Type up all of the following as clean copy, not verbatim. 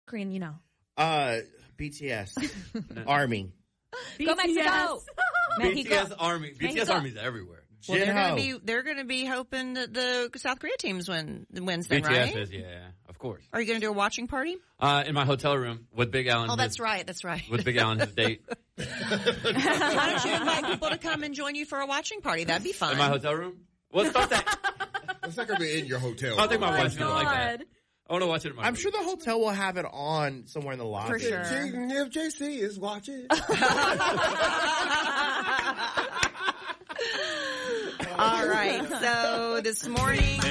Korean, you know. BTS. Army. Go Mexico. BTS Army. BTS Army's everywhere. Well, they're going to be hoping that the South Korea teams wins then, BTS right? is, yeah, of course. Are you going to do a watching party? In my hotel room with Big Al. Oh, that's right. With Big Al and his date. Why don't you invite people to come and join you for a watching party? That'd be fun. In my hotel room? Well, start that. It's not going to be in your hotel. I think my wife's going to like that. I want to watch it in my room. I'm sure the hotel will have it on somewhere in the lobby. For sure. If JC is watching. All right, so this morning,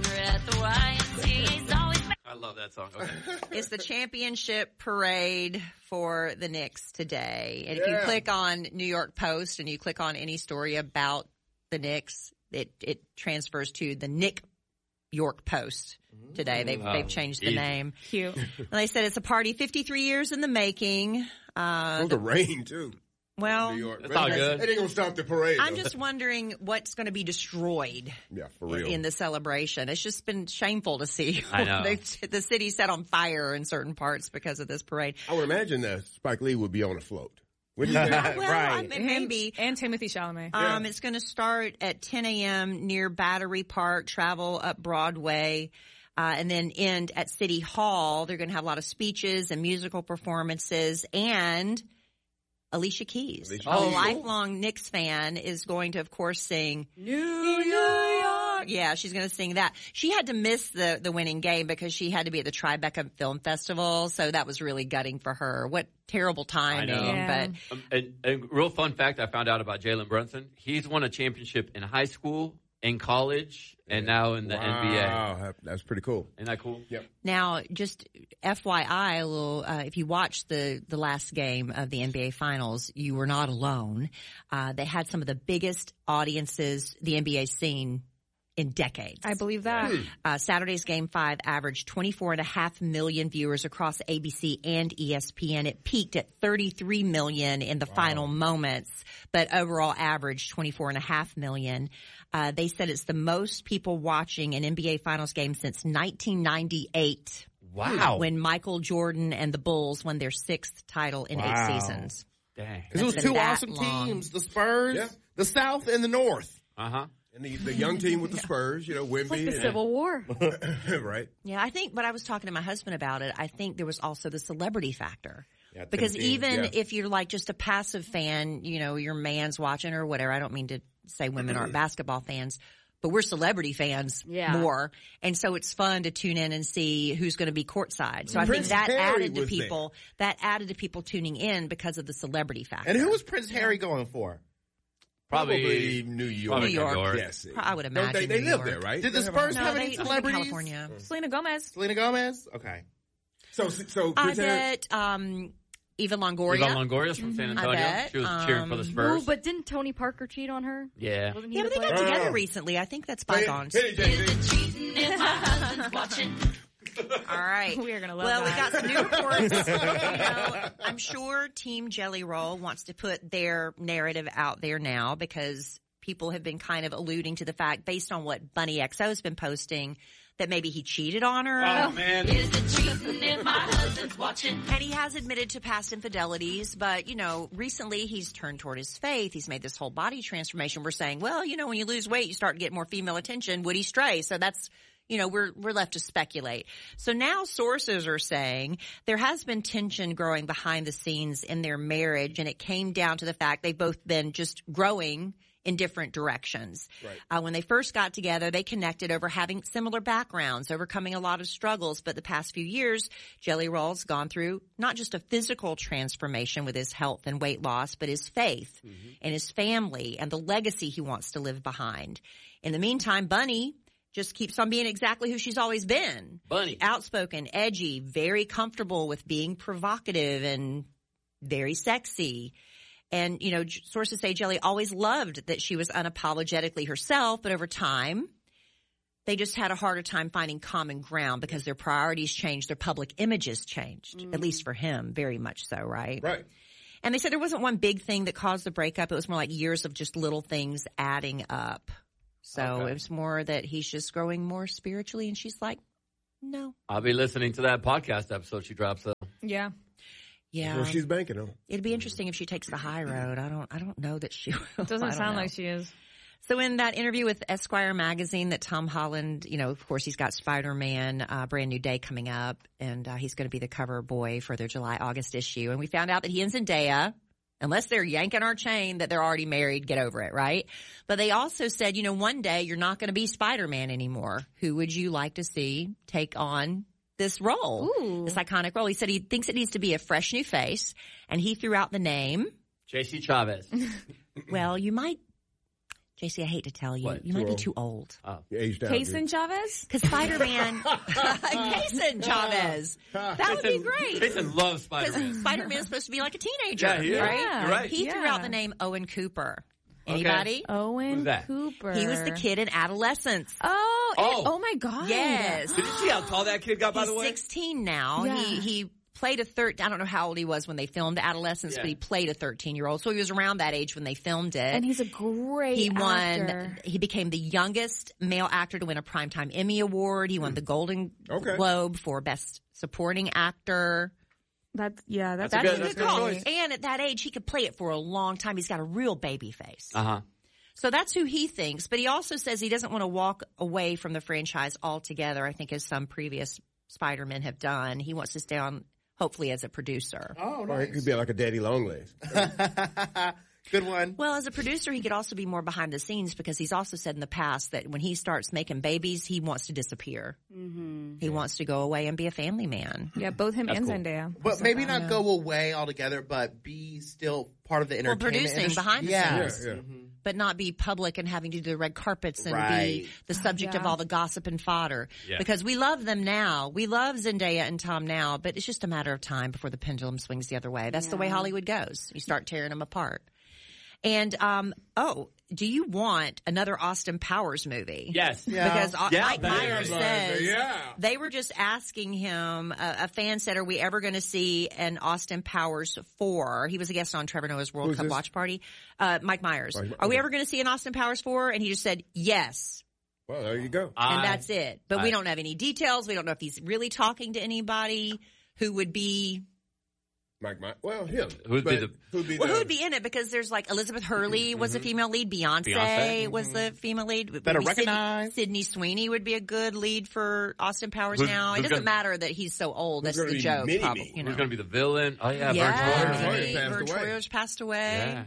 I love that song. Okay. it's the championship parade for the Knicks today. And if you click on New York Post and you click on any story about the Knicks, it transfers to the Nick York Post today. They've changed the name. Cute. And they said it's a party 53 years in the making. The rain, too. Well, New York. It's all good. It ain't going to stop the parade. I'm just wondering what's going to be destroyed for real. in the celebration. It's just been shameful to see I know. the city set on fire in certain parts because of this parade. I would imagine that Spike Lee would be on a float. Wouldn't you think? Well, Right. maybe. And Timothy Chalamet. It's going to start at 10 a.m. near Battery Park, travel up Broadway, and then end at City Hall. They're going to have a lot of speeches and musical performances, and Alicia Keys, a lifelong Knicks fan, is going to, of course, sing New York. Yeah, she's going to sing that. She had to miss the winning game because she had to be at the Tribeca Film Festival, so that was really gutting for her. What terrible timing. I know. Yeah. But A real fun fact I found out about Jalen Brunson, he's won a championship in high school, in college, and now in the NBA. Wow, that's pretty cool. Isn't that cool? Yep. now, just FYI, a little, if you watched the last game of the NBA Finals, you were not alone. They had some of the biggest audiences the NBA's seen in decades. I believe that. Saturday's Game 5 averaged 24.5 million viewers across ABC and ESPN. It peaked at 33 million in the final moments, but overall averaged 24.5 million. They said it's the most people watching an NBA Finals game since 1998. Wow. When Michael Jordan and the Bulls won their 6th title in 8 seasons. Dang. Because it was That's two been that awesome long. teams, the Spurs, the South, and the North. Uh-huh. And the young team with the Spurs, Wemby. It's like the Civil War. Right. Yeah, I think, but I was talking to my husband about it, I think there was also the celebrity factor. Yeah, Because Tim even Dean, if you're like just a passive fan, your man's watching or whatever, I don't mean to say women aren't basketball fans, but we're celebrity fans more. And so it's fun to tune in and see who's going to be courtside. So I think that added to people tuning in because of the celebrity factor. And who was Prince Harry going for? Probably New York. New York. Yes. I would imagine They New live York. there, right? Did the Spurs have any they live in celebrities? California. Selena Gomez. Selena Gomez? Okay. So I Prince Harry. bet Eva Longoria. Eva Longoria's from San Antonio. bet. She was cheering for the Ooh, Spurs. but didn't Tony Parker cheat on her? Yeah. Wasn't he Yeah, the but they got player? together recently. I think that's bygones. Hit it, JC. All right. We are gonna love Well, that. we got some new reports. I'm sure Team Jelly Roll wants to put their narrative out there now because people have been kind of alluding to the fact, based on what Bunny XO has been posting, that maybe he cheated on her. Oh, man. And he has admitted to past infidelities, but, recently he's turned toward his faith. He's made this whole body transformation. We're saying, well, when you lose weight, you start to get more female attention. Would he stray? So that's, we're left to speculate. So now sources are saying there has been tension growing behind the scenes in their marriage, and it came down to the fact they've both been just growing in different directions. Right. When they first got together, they connected over having similar backgrounds, overcoming a lot of struggles. But the past few years, Jelly Roll's gone through not just a physical transformation with his health and weight loss, but his faith and his family and the legacy he wants to leave behind. In the meantime, Bunny just keeps on being exactly who she's always been. Bunny. Outspoken, edgy, very comfortable with being provocative and very sexy. And, sources say Jelly always loved that she was unapologetically herself, but over time, they just had a harder time finding common ground because their priorities changed, their public images changed, at least for him, very much so, right? Right. And they said there wasn't one big thing that caused the breakup. It was more like years of just little things adding up. So it was more that he's just growing more spiritually, and she's like, no. I'll be listening to that podcast episode she drops up. Yeah. Yeah. Well, she's banking on. It'd be interesting if she takes the high road. I don't know that she will. Doesn't sound like she is. So in that interview with Esquire magazine that Tom Holland, of course, he's got Spider-Man, Brand New Day coming up, and he's going to be the cover boy for their July-August issue. And we found out that he and Zendaya, unless they're yanking our chain, that they're already married, get over it, right? But they also said, one day you're not going to be Spider-Man anymore. Who would you like to see take on this role, this iconic role? He said he thinks it needs to be a fresh new face, and he threw out the name. J.C. Chavez. Well, you might... JC, I hate to tell you, you might be too old. You aged out. Kaysen Chavez? Because Spider-Man, Kaysen Chavez, that would be great. Kaysen loves Spider-Man. Because Spider-Man is supposed to be like a teenager, Yeah, he is. right? Yeah. You're right. He threw out the name Owen Cooper. Anybody? Owen Who's that? Cooper. He was the kid in Adolescence. Oh my God. Yes. Did you see how tall that kid got, by He's the way? 16 now. Yeah. He played a I don't know how old he was when they filmed Adolescence, but he played a 13-year-old. So he was around that age when they filmed it. And he's a great actor. He became the youngest male actor to win a Primetime Emmy Award. He won the Golden Globe for Best Supporting Actor. That's a good choice. And at that age, he could play it for a long time. He's got a real baby face. Uh-huh. So that's who he thinks. But he also says he doesn't want to walk away from the franchise altogether, I think, as some previous Spider-Men have done. He wants to stay on, hopefully, as a producer. Oh, Or it nice. could be like a daddy longlegs. Good one. Well, as a producer, he could also be more behind the scenes because he's also said in the past that when he starts making babies, he wants to disappear. Mm-hmm. He wants to go away and be a family man. Yeah, both him and cool. Zendaya. But maybe not go away altogether, but be still part of the entertainment producing industry. behind the Yes. scenes. Yeah. Mhm. But not be public and having to do the red carpets and Right. be the subject of all the gossip and fodder. Yeah. Because we love them now. We love Zendaya and Tom now, but it's just a matter of time before the pendulum swings the other way. That's the way Hollywood goes. You start tearing them apart. And, do you want another Austin Powers movie? Yes. Yeah. Because Mike that Myers is. says they were just asking him, a fan said, are we ever going to see an Austin Powers 4? He was a guest on Trevor Noah's World Who's Cup this? Watch Party. Mike Myers. Mike- Are we okay. ever going to see an Austin Powers 4? And he just said, yes. Well, there you go. And that's it. But we don't have any details. We don't know if he's really talking to anybody who would be... Well, him. Who'd be the- Who would be in it? Because there's like Elizabeth Hurley was a female lead. Beyonce Beyonce. was the female lead. Better Maybe recognize. Sydney Sweeney would be a good lead for Austin Powers Who's- now. It who's doesn't gonna- matter that he's so old. That's gonna the be joke, Mini-Me? probably. You know. Who's going to be the villain? Oh, yeah. Yeah, Vern Troyer. Troyer passed Vern away. Troyer's passed away. Yeah.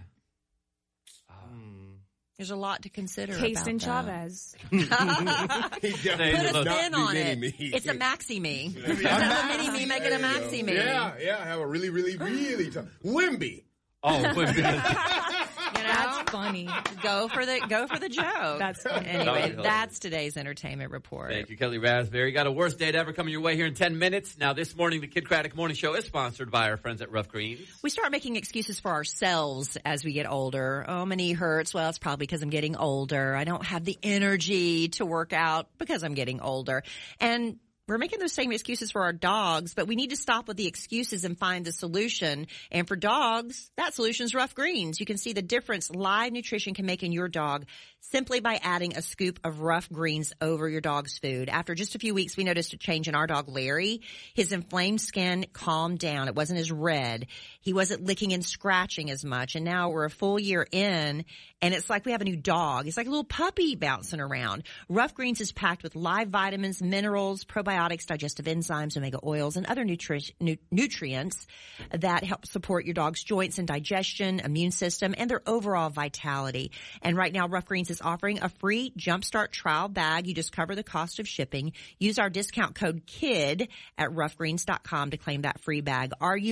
There's a lot to consider. Kaysen about that. Chavez. He Put definitely a would not spin be on it. Mini-Me. It's a maxi-me. Instead of a mini-me, make it a maxi-me. Yeah, have a really, really, really tough. Wimby. Oh, wait, You know? That's funny. Go for the joke. That's funny. Anyway, that's today's entertainment report. Thank you, Kelly Raspberry. Got a worst date ever coming your way here in 10 minutes. Now, this morning, the Kid Craddock Morning Show is sponsored by our friends at Rough Greens. We start making excuses for ourselves as we get older. Oh, my knee hurts. Well, it's probably because I'm getting older. I don't have the energy to work out because I'm getting older. And we're making those same excuses for our dogs, but we need to stop with the excuses and find the solution. And for dogs, that solution is Rough Greens. You can see the difference live nutrition can make in your dog simply by adding a scoop of Rough Greens over your dog's food. After just a few weeks, we noticed a change in our dog, Larry. His inflamed skin calmed down. It wasn't as red. He wasn't licking and scratching as much. And now we're a full year in, and it's like we have a new dog. It's like a little puppy bouncing around. Rough Greens is packed with live vitamins, minerals, probiotics, digestive enzymes, omega oils, and other nutrients that help support your dog's joints and digestion, immune system, and their overall vitality. And right now, Rough Greens is offering a free Jumpstart trial bag. You just cover the cost of shipping. Use our discount code KID at roughgreens.com to claim that free bag.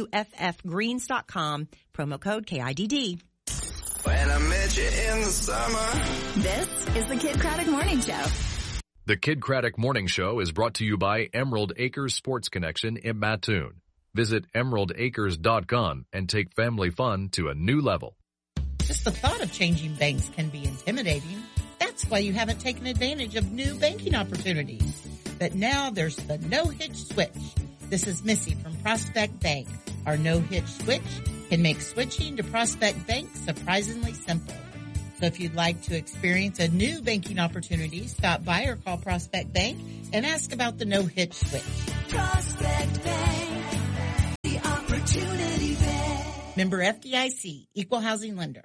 RUFFgreens.com, promo code KIDD. When I met you in the summer. This is the Kid Craddock Morning Show. The Kid Craddock Morning Show is brought to you by Emerald Acres Sports Connection in Mattoon. Visit emeraldacres.com and take family fun to a new level. Just the thought of changing banks can be intimidating. That's why you haven't taken advantage of new banking opportunities. But now there's the no-hitch switch. This is Missy from Prospect Bank. Our no-hitch switch can make switching to Prospect Bank surprisingly simple. So if you'd like to experience a new banking opportunity, stop by or call Prospect Bank and ask about the no-hitch switch. Prospect Bank, the Member FDIC, Equal Housing Lender.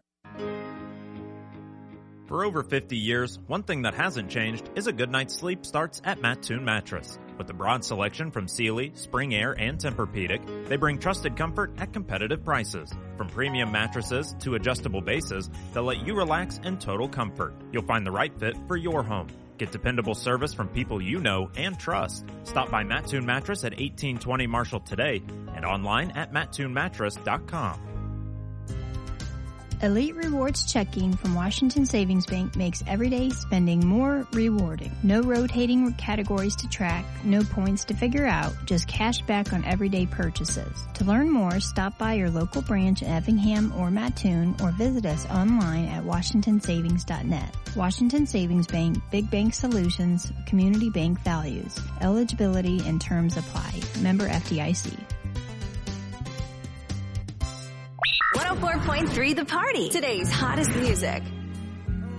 For over 50 years, one thing that hasn't changed is a good night's sleep starts at Mattoon Mattress. With a broad selection from Sealy, Spring Air, and Tempur-Pedic, they bring trusted comfort at competitive prices. From premium mattresses to adjustable bases, they'll let you relax in total comfort. You'll find the right fit for your home. Get dependable service from people you know and trust. Stop by Mattoon Mattress at 1820 Marshall today and online at mattoonmattress.com. Elite Rewards checking from Washington Savings Bank makes everyday spending more rewarding. No rotating categories to track, no points to figure out, just cash back on everyday purchases. To learn more, stop by your local branch in Effingham or Mattoon or visit us online at washingtonsavings.net. Washington Savings Bank, Big Bank Solutions, Community Bank Values. Eligibility and terms apply. Member FDIC. 104.3 The Party. Today's hottest music.